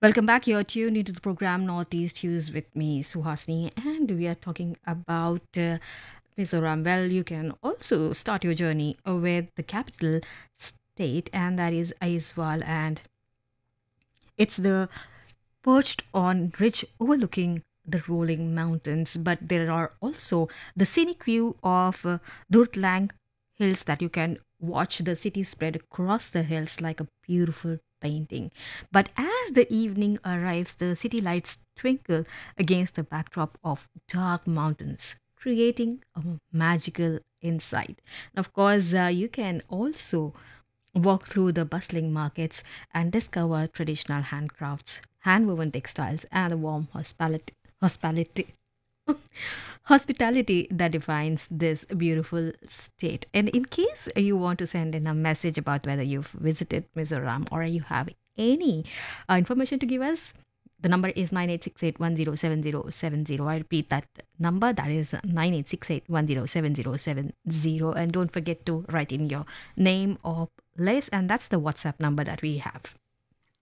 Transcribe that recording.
Welcome back. You're tuned into the program Northeast News with me, Suhasini, and we are talking about Mizoram. Well, you can also start your journey with the capital state, and that is Aizawl, and it's the perched on ridge overlooking the rolling mountains. But there are also the scenic view of Durtlang Hills that you can watch the city spread across the hills like a beautiful painting. But as the evening arrives, the city lights twinkle against the backdrop of dark mountains, creating a magical insight. Of course, you can also walk through the bustling markets and discover traditional handcrafts, handwoven textiles, and the warm hospitality that defines this beautiful state. And in case you want to send in a message about whether you've visited Mizoram or you have any information to give us, the number is 9868107070. I repeat that number, that is 9868107070. And don't forget to write in your name or place, and that's the WhatsApp number that we have.